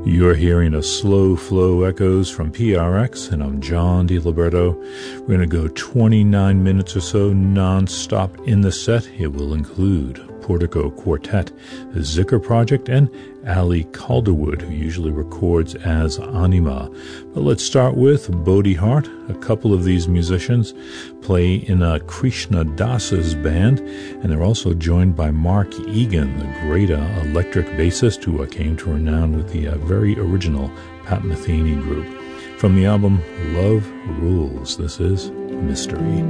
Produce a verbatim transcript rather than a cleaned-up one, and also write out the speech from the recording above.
You're hearing a slow flow echoes from P R X, and I'm John DiLiberto. We're going to go twenty-nine minutes or so non-stop in the set. It will include Portico Quartet, the Zicker Project, and Ali Calderwood, who usually records as Anima. But let's start with Bodhi Hart. A couple of these musicians play in a Krishna Das's band, and they're also joined by Mark Egan, the great uh, electric bassist who uh, came to renown with the uh, very original Pat Metheny group. From the album Love Rules, this is Mystery.